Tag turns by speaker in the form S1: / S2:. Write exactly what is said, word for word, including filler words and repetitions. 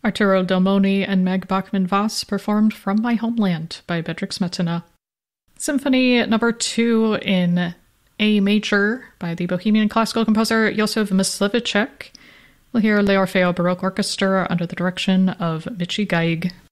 S1: Arturo Delmoni and Meg Bachmann-Voss performed From My Homeland by Bedřich Smetana. Symphony number two in A major by the Bohemian classical composer Josef Mysliveček. We'll hear L'Orfeo Baroque Orchestra under the direction of Michi Geig.